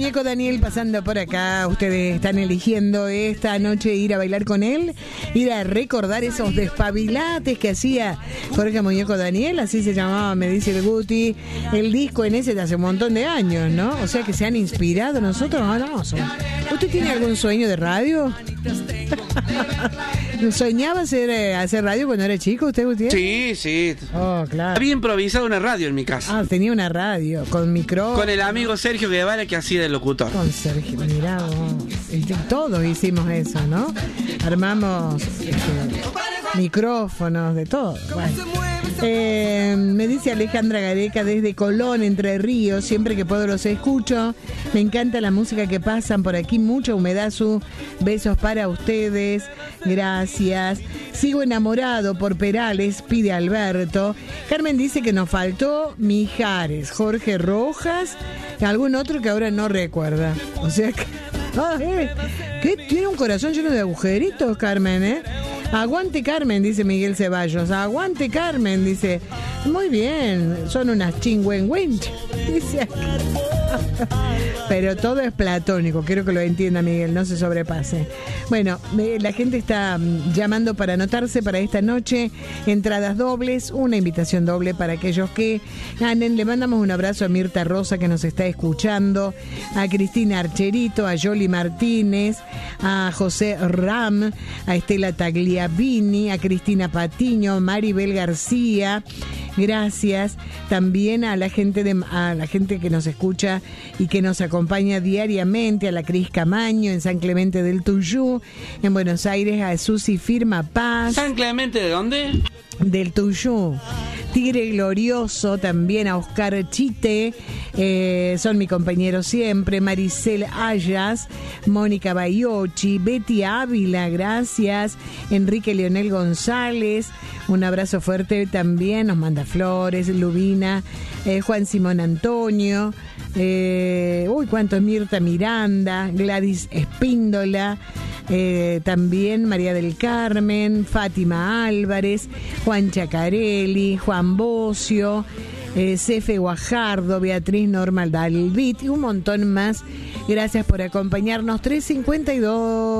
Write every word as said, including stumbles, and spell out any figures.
Muñeco Daniel pasando por acá, ustedes están eligiendo esta noche ir a bailar con él, ir a recordar esos despabilates que hacía Jorge Muñeco Daniel, así se llamaba, me dice el Guti, el disco en ese de hace un montón de años, ¿no? O sea que se han inspirado nosotros, no, no. ¿Usted tiene algún sueño de radio? ¿Soñaba hacer, eh, hacer radio cuando era chico usted, Gutiérrez? Sí, sí. Oh, claro. Había improvisado una radio en mi casa. Ah, tenía una radio, con micrófono. Con el amigo Sergio Guevara que hacía de locutor. Con Sergio, mirá vos. Todos hicimos eso, ¿no? Armamos este, micrófonos, de todo. Bueno. Eh, me dice Alejandra Gareca desde Colón, Entre Ríos, siempre que puedo los escucho. Me encanta la música que pasan por aquí, mucha humedad, su besos para ustedes, gracias. Sigo enamorado por Perales, pide Alberto. Carmen dice que nos faltó Mijares, Jorge Rojas, algún otro que ahora no recuerda. O sea que, ah, eh, que tiene un corazón lleno de agujeritos, Carmen, ¿eh? Aguante Carmen, dice Miguel Ceballos. Aguante Carmen, dice. Muy bien, son unas chingüengüench, dice. Pero todo es platónico, quiero que lo entienda Miguel, no se sobrepase. Bueno, la gente está llamando para anotarse para esta noche, entradas dobles, una invitación doble para aquellos que ganen. Le mandamos un abrazo a Mirta Rosa que nos está escuchando, a Cristina Archerito, a Yoli Martínez, a José Ram, a Estela Tagliavini, a Cristina Patiño, Maribel García. Gracias también a la gente de, a la gente que nos escucha y que nos acompaña diariamente, a la Cris Camaño en San Clemente del Tuyú, en Buenos Aires a Susi Firma Paz. ¿San Clemente de dónde? Del Tuyú. Tigre Glorioso también, a Oscar Chite, eh, son mi compañero siempre, Maricel Ayas, Mónica Bayochi, Betty Ávila, gracias, Enrique Leonel González, un abrazo fuerte también, nos manda flores, Lubina, eh, Juan Simón Antonio, eh, uy, cuántos, Mirta Miranda, Gladys Espíndola, eh, también María del Carmen, Fátima Álvarez, Juan Chacarelli, Juan Bocio, eh, Cefe Guajardo, Beatriz Normal Dalbit y un montón más. Gracias por acompañarnos. tres cincuenta y dos